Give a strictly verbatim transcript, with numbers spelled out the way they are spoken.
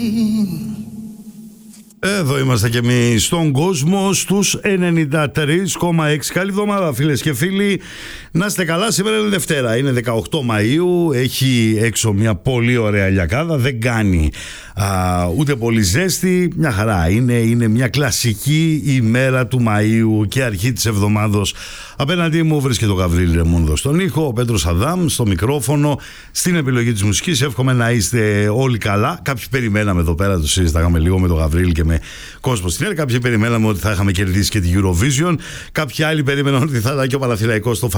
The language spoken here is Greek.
Εδώ είμαστε και εμείς στον κόσμο στους ενενήντα τρία κόμμα έξι. Καλή εβδομάδα φίλες και φίλοι. Να είστε καλά, σήμερα είναι Δευτέρα, είναι δεκαοκτώ Μαΐου. Έχει έξω μια πολύ ωραία λιακάδα. Δεν κάνει α, ούτε πολύ ζέστη. Μια χαρά είναι, είναι μια κλασική ημέρα του Μαΐου και αρχή της εβδομάδος. Απέναντί μου βρίσκεται ο Γαβρίλη Ρεμούνδος στον ήχο, ο Πέτρος Αδάμ στο μικρόφωνο, στην επιλογή της μουσικής. Εύχομαι να είστε όλοι καλά. Κάποιοι περιμέναμε εδώ πέρα, το συζητάγαμε λίγο με τον Γαβρίλη και με κόσμο στην ΕΡ. Κάποιοι περιμέναμε ότι θα είχαμε κερδίσει και την Eurovision. Κάποιοι άλλοι περίμεναν ότι θα ήταν και ο Παναθηναϊκός στο